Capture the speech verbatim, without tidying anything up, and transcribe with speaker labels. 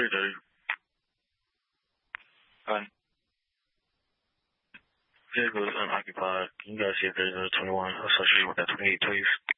Speaker 1: three thirty. Alright. Vehicle is unoccupied. Can you guys see if there's a twenty-one associated with that twenty-eight, please?